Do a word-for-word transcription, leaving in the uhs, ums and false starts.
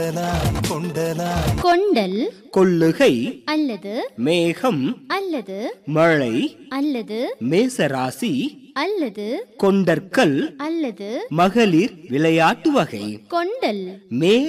கொண்டல் கொள்ளுகை அல்லது மேகம் அல்லது மழை அல்லது மேசராசி அல்லது கொண்டற்கல் அல்லது மகளிர் விளையாட்டு வகை. கொண்டல் மே